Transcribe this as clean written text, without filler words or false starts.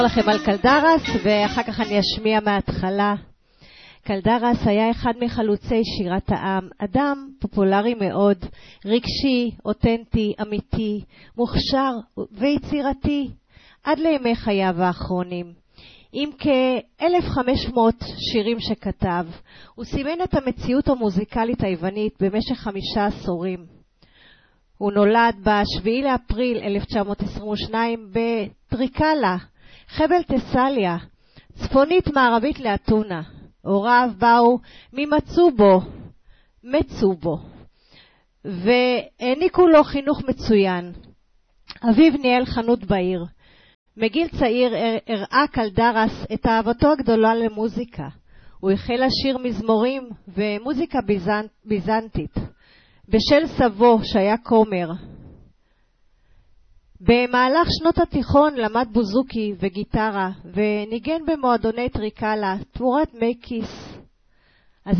לכם על קלדרס, ואחר כך אני אשמיע מההתחלה. קלדרס היה אחד מחלוצי שירת העם, אדם פופולרי מאוד, רגשי, אותנטי, אמיתי, מוכשר ויצירתי, עד לימי חייו האחרונים. עם כ-1,500 שירים שכתב, הוא סימן את המציאות המוזיקלית היוונית במשך 5 עשורים. הוא נולד ב-7 לאפריל 1922 בטריקלה, חבל תסליה, צפונית מערבית לאתונה. הוריו באו מצובו, והעניקו לו חינוך מצוין. אביו ניהל חנות בעיר. מגיל צעיר הראה קלדרס את אהבתו הגדולה למוזיקה. הוא החל לשיר מזמורים ומוזיקה ביזנטית, בשל סבו שהיה כומר. במהלך שנות התיכון למד בוזוקי וגיטרה, וניגן במועדוני טריקלה תמורת מי כיס.